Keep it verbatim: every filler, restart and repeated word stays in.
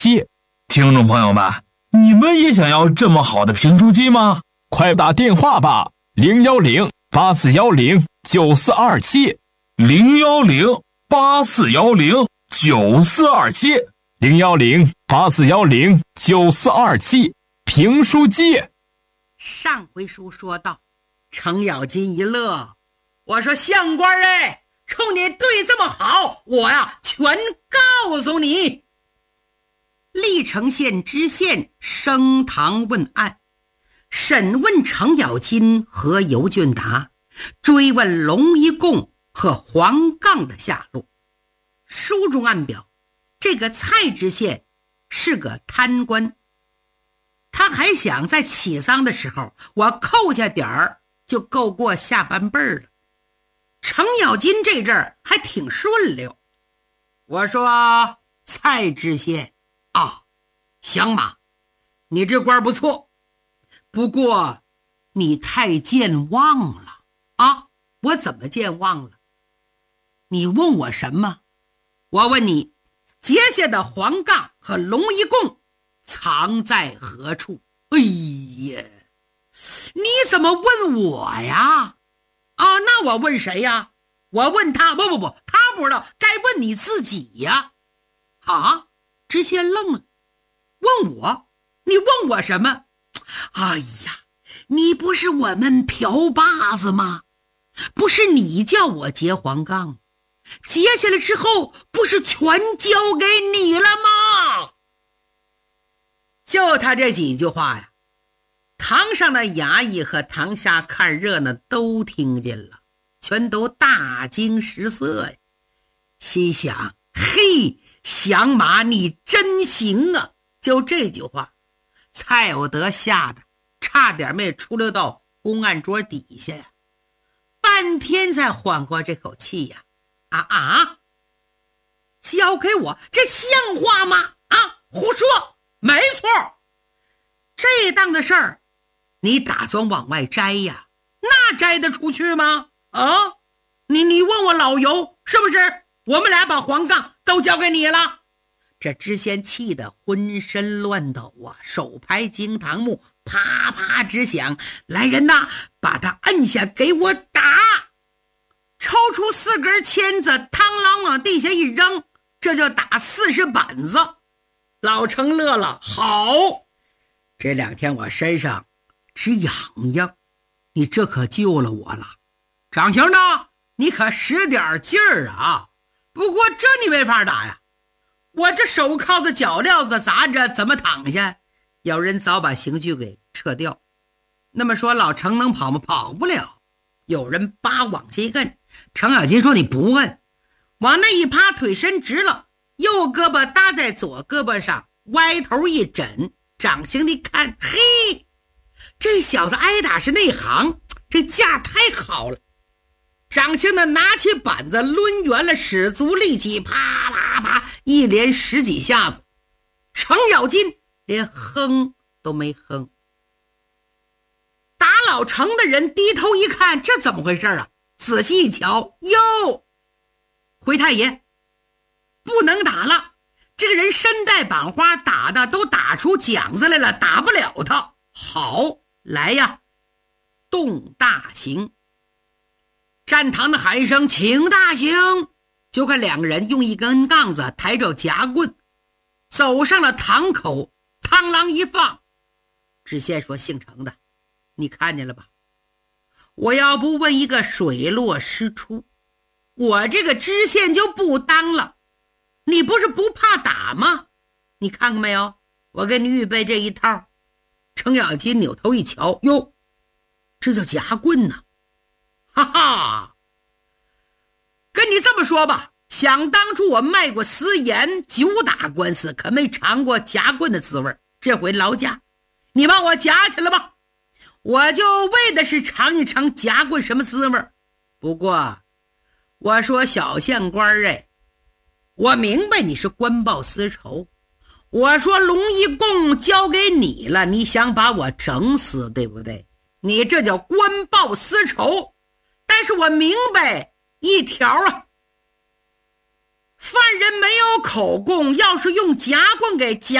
机。听众朋友们，你们也想要这么好的评书机吗？快打电话吧，零幺零八四幺零九四二七，零幺零八四幺零九四二七，零幺零八四幺零九四二七，评书机。 上回书说到，程咬金一乐，我说相官哎，冲你对这么好，我呀全告诉你。历城县知县升堂问案，审问程咬金和尤俊达，追问龙一贡和黄杠的下落。书中暗表，这个蔡知县是个贪官，他还想在起丧的时候我扣下点儿就够过下半辈儿了。程咬金这阵儿还挺顺溜。我说蔡知县啊，行吧，你这官不错，不过你太健忘了啊！我怎么健忘了？你问我什么？我问你，结下的黄杠和龙一贡藏在何处？哎呀，你怎么问我呀？啊，那我问谁呀？我问他，不不不，他不知道，该问你自己呀。啊，知县愣了，问我？你问我什么？哎呀，你不是我们瓢把子吗？不是你叫我结黄杠，结下来之后不是全交给你了吗？就他这几句话呀，堂上的衙役和堂下看热闹都听见了，全都大惊失色呀，心想：嘿，响马你真行啊！就这句话，蔡有德吓得差点没出溜到公案桌底下呀，半天才缓过这口气呀。啊啊！交给我，这像话吗？啊，胡说！没错，这档的事儿，你打算往外摘呀？那摘得出去吗？啊，你你问我老尤是不是？我们俩把黄杠都交给你了。这知县气得浑身乱抖啊，手拍惊堂木，啪啪直响。来人呐，把他摁下，给我打！抽出四根签子，螳螂往地下一扔，这就打四十板子。老程乐了，好，这两天我身上直痒痒，你这可救了我了。长兄呢，你可使点劲儿啊！不过这你没法打呀，我这手铐子脚镣子砸着，怎么躺下？有人早把刑具给撤掉。那么说老程能跑吗？跑不了。有人扒往下一摁，程咬金说你不摁，往那一趴，腿伸直了，右胳膊搭在左胳膊上，歪头一枕。掌刑一看，嘿，这小子挨打是内行，这架太好了。掌刑的拿起板子抡圆了，使足力气，啪啪啪一连十几下子，程咬金连哼都没哼。打老程的人低头一看，这怎么回事啊？仔细一瞧，哟，回太爷，不能打了，这个人身带板花，打的都打出茧子来了，打不了他。好，来呀，动大刑。站堂的喊一声请大刑，就看两个人用一根杠子抬着夹棍走上了堂口，螳螂一放。知县说，姓程的，你看见了吧？我要不问一个水落石出，我这个知县就不当了。你不是不怕打吗？你看看没有，我给你预备这一套。程咬金扭头一瞧，哟，这叫夹棍呢。哈哈，跟你这么说吧，想当初我卖过私盐，久打官司，可没尝过夹棍的滋味。这回劳驾，你把我夹起来吧，我就为的是尝一尝夹棍什么滋味。不过我说小县官哎，我明白你是官报私仇，我说龙一贡交给你了，你想把我整死，对不对？你这叫官报私仇。但是我明白一条啊， 犯人没有口供，要是用夹棍给夹